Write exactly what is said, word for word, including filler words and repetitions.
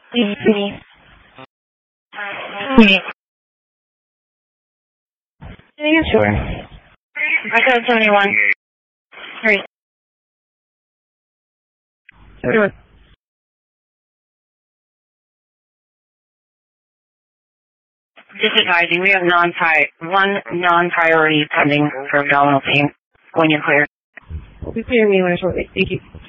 Me. Yeah, sure. I got seventy-one. Three. Sure. Just advising, we have non-pri one non-priority pending for abdominal pain when you're clear. We clear me when shortly. Thank you.